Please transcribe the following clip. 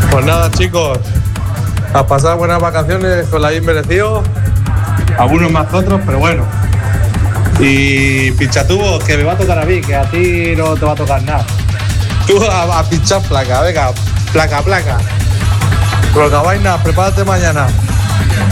Pues nada, chicos, a pasar buenas vacaciones, os la habéis merecido. Algunos más que otros, pero bueno. Y pinchatubos, que me va a tocar a mí, que a ti no te va a tocar nada. Tú a pinchar placa, venga, placa. Pero vainas, prepárate mañana.